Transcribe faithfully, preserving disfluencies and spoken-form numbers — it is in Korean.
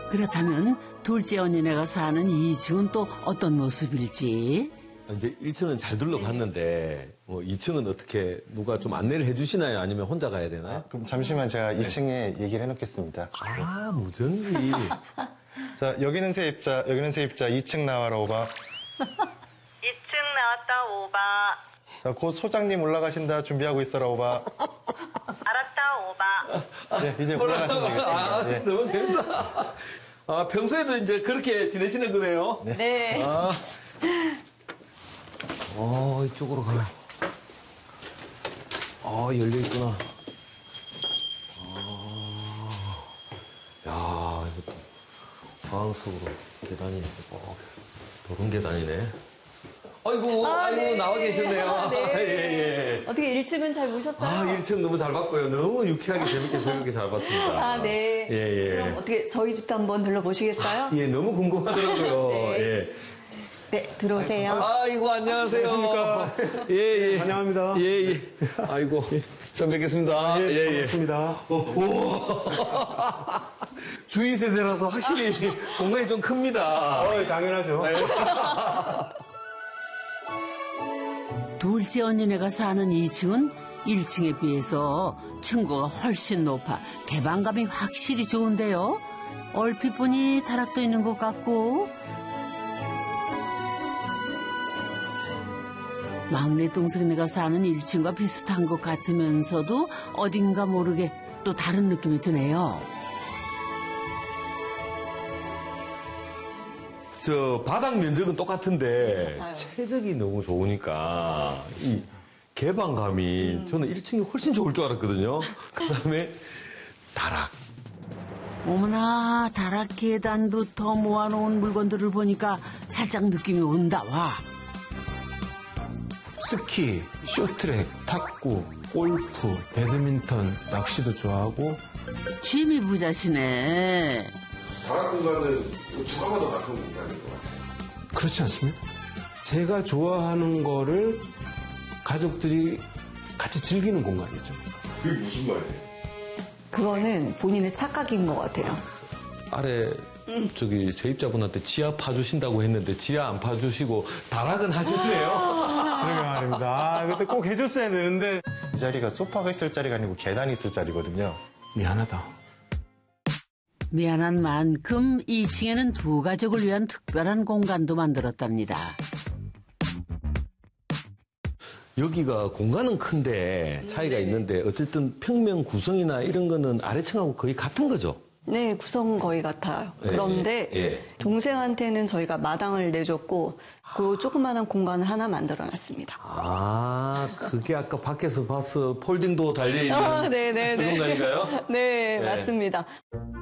그렇다면 둘째 언니네가 사는 이 층은 또 어떤 모습일지? 이제 일 층은 잘 둘러봤는데 뭐 이 층은 어떻게 누가 좀 안내를 해주시나요? 아니면 혼자 가야 되나요? 그럼 잠시만 제가 이 층에 얘기를 해놓겠습니다. 아, 무전기. 자, 여기는 세입자, 여기는 세입자 이 층 나와라 오바. 이 층 나왔다 오바. 자, 곧 소장님 올라가신다 준비하고 있어라 오바. 알았다 오바. 네, 이제 올라가시면 되겠습니다. 아, 네. 너무 재밌다. 아, 평소에도 이제 그렇게 지내시는 거네요? 네. 네. 아. 어, 이쪽으로 가요. 아, 열려있구나. 아. 야, 이것도 방석으로 계단이, 어, 도른 계단이네. 아이고, 아, 아이고, 네. 나와 계셨네요. 네. 예, 예. 어떻게 일 층은 잘 보셨어요? 아, 일 층 너무 잘 봤고요. 너무 유쾌하게 재밌게 즐겁게 잘 봤습니다. 아, 네. 예, 예. 그럼 어떻게 저희 집도 한번 둘러보시겠어요? 예, 너무 궁금하더라고요. 네. 예. 네, 들어오세요. 아이고, 안녕하세요. 안녕하십니까. 예, 예. 환영합니다. 예, 예. 아이고, 처음 뵙겠습니다. 예, 예, 예. 반갑습니다. 어, 오. 주인 세대라서 확실히 공간이 좀 큽니다. 어, 당연하죠. 둘째 언니네가 사는 이 층은 일 층에 비해서 층고가 훨씬 높아 개방감이 확실히 좋은데요. 얼핏 보니 다락도 있는 것 같고 막내 동생네가 사는 일 층과 비슷한 것 같으면서도 어딘가 모르게 또 다른 느낌이 드네요. 저 바닥 면적은 똑같은데 아유. 최적이 너무 좋으니까 이 개방감이 음. 저는 일 층이 훨씬 좋을 줄 알았거든요. 그다음에 다락. 어머나 다락 계단부터 모아놓은 물건들을 보니까 살짝 느낌이 온다 와. 스키, 쇼트트랙, 탁구, 골프, 배드민턴, 낚시도 좋아하고 취미 부자시네. 다락 공간은 누가 봐도 낙한 공간인 것 같아요. 그렇지 않습니까? 제가 좋아하는 거를 가족들이 같이 즐기는 공간이죠. 그게 무슨 말이에요? 그거는 본인의 착각인 것 같아요. 아래 저기 세입자분한테 지하 파주신다고 했는데 지하 안 파주시고 다락은 하셨네요. 그러게 말입니다. 아, 그때 꼭 해줬어야 되는데. 이 자리가 소파가 있을 자리가 아니고 계단이 있을 자리거든요. 미안하다. 미안한 만큼 이 층에는 두 가족을 위한 특별한 공간도 만들었답니다. 여기가 공간은 큰데 차이가 있는데 어쨌든 평면 구성이나 이런 거는 아래층하고 거의 같은 거죠? 네, 구성 거의 같아요. 예, 그런데 예. 동생한테는 저희가 마당을 내줬고 그 조그마한 공간을 하나 만들어놨습니다. 아, 그게 아까 밖에서 봐서 폴딩도 달려있는 아, 네네네. 그 공간인가요? 네, 네. 맞습니다.